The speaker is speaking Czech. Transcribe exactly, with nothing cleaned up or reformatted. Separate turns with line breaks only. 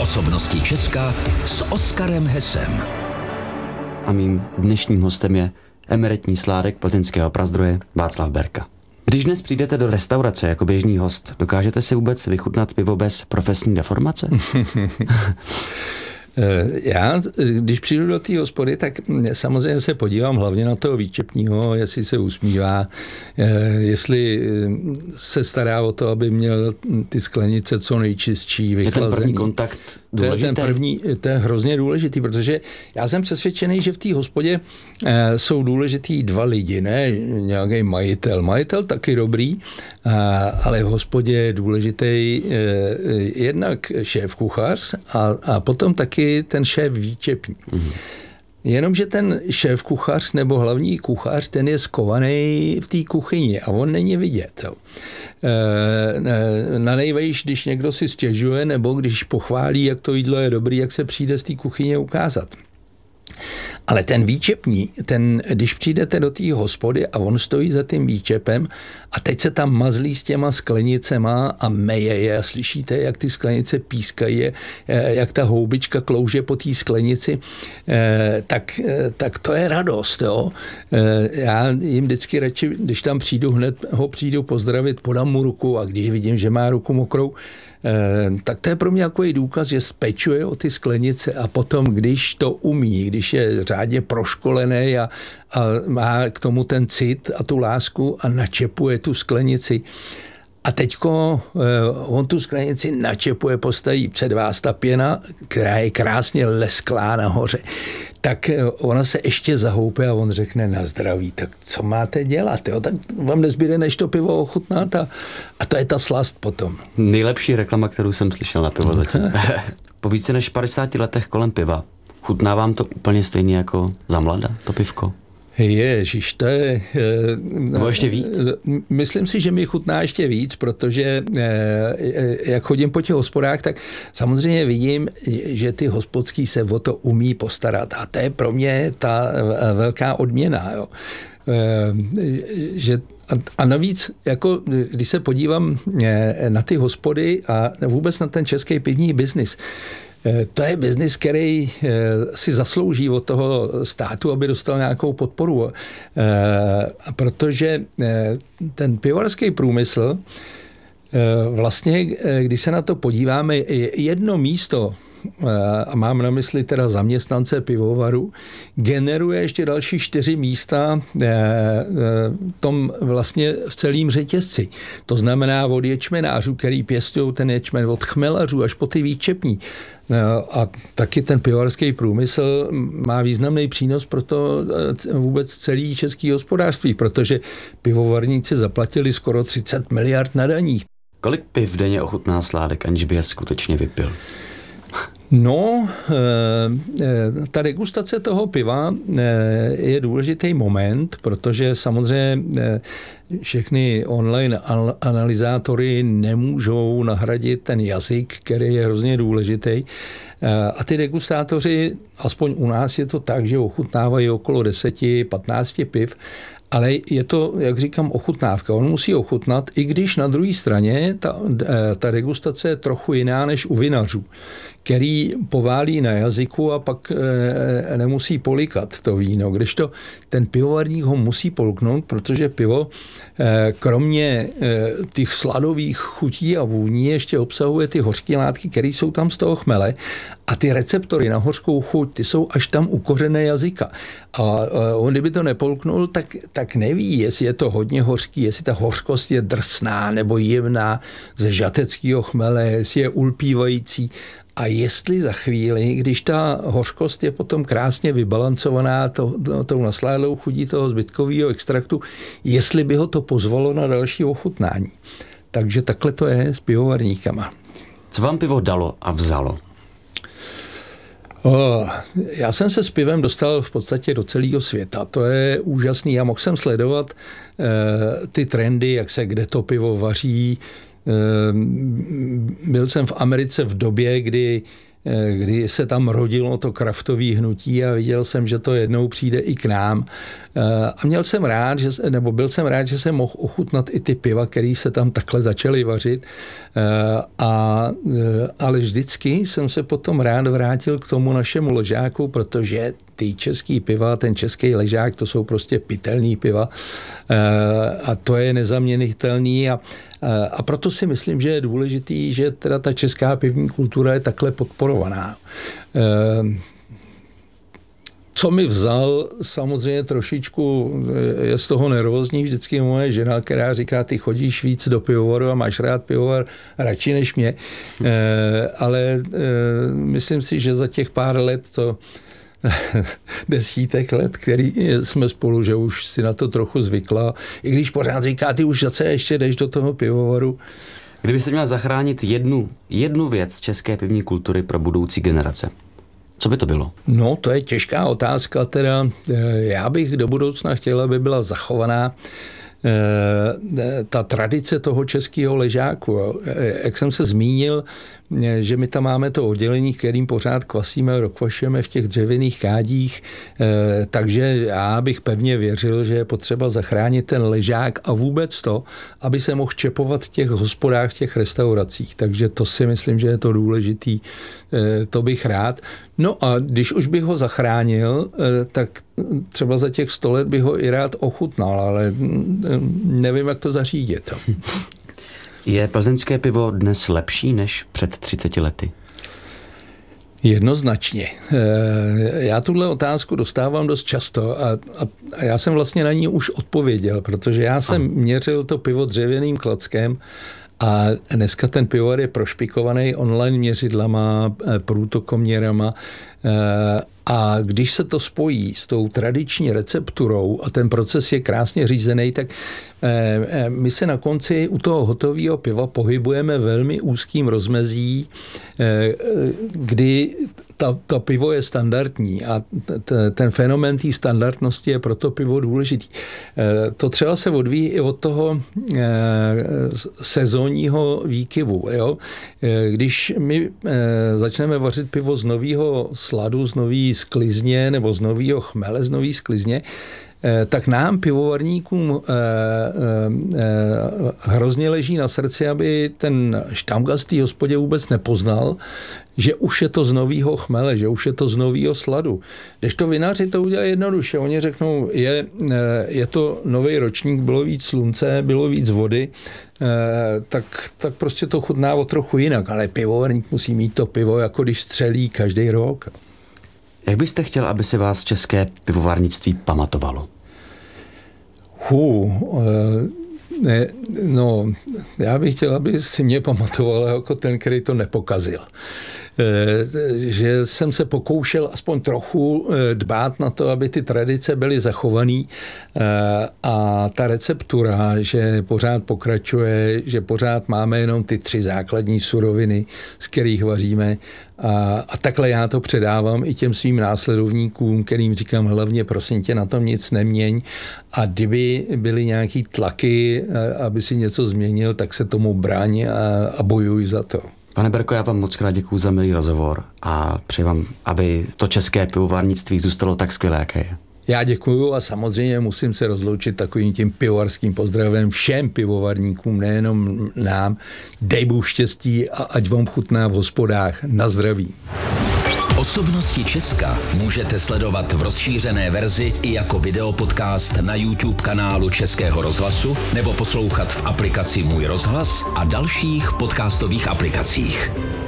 Osobnosti Česka s Oskarem Hesem.
A mým dnešním hostem je emeritní sládek plzeňského Prazdroje Václav Berka. Když dnes přijdete do restaurace jako běžný host, dokážete si vůbec vychutnat pivo bez profesní deformace?
Já, když přijdu do té hospody, tak samozřejmě se podívám hlavně na toho výčepního, jestli se usmívá, jestli se stará o to, aby měl ty sklenice co nejčistší, vychlazený.
Je ten první kontakt důležitý?
To je, ten první, to je hrozně důležitý, protože já jsem přesvědčený, že v té hospodě jsou důležitý dva lidi, ne nějaký majitel. Majitel taky dobrý, ale v hospodě je důležitý jednak šéf kuchař a, a potom taky ten šéf výčepní. Mm. Jenomže ten šéf kuchař nebo hlavní kuchař, ten je skovaný v té kuchyni a on není vidět. Jo. E, na nejvejš, když někdo si stěžuje nebo když pochválí, jak to jídlo je dobrý, jak se přijde z té kuchyně ukázat. Ale ten výčepní, ten, když přijdete do té hospody a on stojí za tím výčepem a teď se tam mazlí s těma sklenicema a meje je a slyšíte, jak ty sklenice pískají, jak ta houbička klouže po té sklenici, tak, tak to je radost. Jo? Já jim vždycky radši, když tam přijdu, hned ho přijdu pozdravit, podám mu ruku a když vidím, že má ruku mokrou, tak to je pro mě takový důkaz, že spečuje o ty sklenice a potom, když to umí, když je řádně proškolený a, a má k tomu ten cit a tu lásku a načepuje tu sklenici. A teďko on tu sklenici načepuje, postaví před vás ta pěna, která je krásně lesklá nahoře. Tak ona se ještě zahoupe a on řekne na zdraví. Tak co máte dělat? Jo? Tak vám nezbyde, než to pivo ochutnat a, a to je ta slast potom.
Nejlepší reklama, kterou jsem slyšel na pivo zatím. Po více než padesáti letech kolem piva. Chutná vám to úplně stejně jako za mlada, to pivko?
Ježiš, to je...
Nebo ještě víc?
Myslím si, že mi chutná ještě víc, protože jak chodím po těch hospodách, tak samozřejmě vidím, že ty hospodský se o to umí postarat. A to je pro mě ta velká odměna. Jo. Že a navíc, jako, když se podívám na ty hospody a vůbec na ten český pivní biznis, to je biznis, který si zaslouží od toho státu, aby dostal nějakou podporu. Protože ten pivovarský průmysl, vlastně, když se na to podíváme, jedno místo, a mám na mysli teda zaměstnance pivovaru, generuje ještě další čtyři místa tom vlastně v celém řetězci. To znamená od ječmenářů, který pěstují ten ječmen, od chmelařů až po ty výčepní. A taky ten pivovarský průmysl má významný přínos pro to vůbec celý český hospodářství, protože pivovarníci zaplatili skoro třicet miliard na daních.
Kolik piv denně ochutná sládek, aniž by je skutečně vypil?
No, ta degustace toho piva je důležitý moment, protože samozřejmě všechny online analyzátory nemůžou nahradit ten jazyk, který je hrozně důležitý. A ty degustátoři, aspoň u nás je to tak, že ochutnávají okolo deset patnáct piv, ale je to, jak říkám, ochutnávka. On musí ochutnat, i když na druhé straně ta, ta degustace je trochu jiná než u vinařů, který poválí na jazyku a pak e, nemusí polikat to víno. Kdežto ten pivovarník ho musí polknout, protože pivo e, kromě e, těch sladových chutí a vůní ještě obsahuje ty hořké látky, které jsou tam z toho chmele a ty receptory na hořkou chuť, ty jsou až tam u kořene jazyka. A, a on kdyby to nepolknul, tak, tak neví, jestli je to hodně hořký, jestli ta hořkost je drsná nebo jemná ze žateckého chmele, jestli je ulpívající. A jestli za chvíli, když ta hořkost je potom krásně vybalancovaná to, to, tou nasládlou chutí toho zbytkového extraktu, jestli by ho to pozvalo na další ochutnání. Takže takhle to je s pivovarníkama.
Co vám pivo dalo a vzalo?
O, já jsem se s pivem dostal v podstatě do celého světa. To je úžasný. Já mohl jsem sledovat e, ty trendy, jak se kde to pivo vaří. Byl jsem v Americe v době, kdy kdy se tam rodilo to kraftové hnutí a viděl jsem, že to jednou přijde i k nám. A měl jsem rád, že, nebo byl jsem rád, že jsem mohl ochutnat i ty piva, které se tam takhle začaly vařit. A, ale vždycky jsem se potom rád vrátil k tomu našemu ležáku, protože ty český piva, ten český ležák, to jsou prostě pitelný piva a to je nezaměnitelný a, a proto si myslím, že je důležitý, že teda ta česká pivní kultura je takhle podporovaná. Co mi vzal, samozřejmě trošičku je z toho nervózní vždycky moje žena, která říká, ty chodíš víc do pivovaru a máš rád pivovar radši než mě. Ale myslím si, že za těch pár let to desítek let, který jsme spolu, že už si na to trochu zvykla. I když pořád říká, ty už zase ještě jdeš do toho pivovaru.
Kdybyste měl zachránit jednu, jednu věc české pivní kultury pro budoucí generace, co by to bylo?
No, to je těžká otázka. Teda já bych do budoucna chtěla, aby byla zachovaná ta tradice toho českého ležáku. Jak jsem se zmínil, že my tam máme to oddělení, kterým pořád kvasíme, rozkvašujeme v těch dřevěných kádích, takže já bych pevně věřil, že je potřeba zachránit ten ležák a vůbec to, aby se mohl čepovat v těch hospodách, v těch restauracích. Takže to si myslím, že je to důležitý, to bych rád. No a když už bych ho zachránil, tak třeba za těch sto let bych ho i rád ochutnal, ale nevím, jak to zařídit.
Je plzeňské pivo dnes lepší než před třiceti lety?
Jednoznačně. Já tuhle otázku dostávám dost často a, a, a já jsem vlastně na ní už odpověděl, protože já jsem měřil to pivo dřevěným klackem a dneska ten pivovar je prošpikovaný online měřidlama, průtokoměrama a když se to spojí s tou tradiční recepturou a ten proces je krásně řízený, tak my se na konci u toho hotového piva pohybujeme velmi úzkým rozmezí, kdy ta, ta pivo je standardní a t, ten fenomén té standardnosti je pro to pivo důležitý. To třeba se odvíjí i od toho sezónního výkyvu. Jo? Když my začneme vařit pivo z nového sladu, z nový sklizně nebo z nového chmele, z nový sklizně, tak nám, pivovarníkům, hrozně leží na srdci, aby ten štamgast té hospodě vůbec nepoznal, že už je to z nového chmele, že už je to z nového sladu. Když to vinaři to udělají jednoduše, oni řeknou, je, je to nový ročník, bylo víc slunce, bylo víc vody, tak, tak prostě to chutná o trochu jinak, ale pivovarník musí mít to pivo, jako když střelí každý rok.
Jak byste chtěl, aby se vás české pivovarnictví pamatovalo?
Hů, ne, no, já bych chtěl, aby si mě pamatovalo jako ten, který to nepokazil. Že jsem se pokoušel aspoň trochu dbát na to, aby ty tradice byly zachované a ta receptura, že pořád pokračuje, že pořád máme jenom ty tři základní suroviny, z kterých vaříme a, a takhle já to předávám i těm svým následovníkům, kterým říkám hlavně prosím tě na tom nic neměň a kdyby byly nějaký tlaky, aby si něco změnil, tak se tomu bráň a, a bojuj za to.
Pane Berko, já vám moc krát děkuju za milý rozhovor a přeji vám, aby to české pivovarnictví zůstalo tak skvělé, jaké je.
Já děkuju a samozřejmě musím se rozloučit takovým tím pivovarským pozdravem všem pivovarníkům, nejenom nám. Dej Bůh štěstí a ať vám chutná v hospodách. Na zdraví.
Osobnosti Česka můžete sledovat v rozšířené verzi i jako videopodcast na YouTube kanálu Českého rozhlasu nebo poslouchat v aplikaci Můj rozhlas a dalších podcastových aplikacích.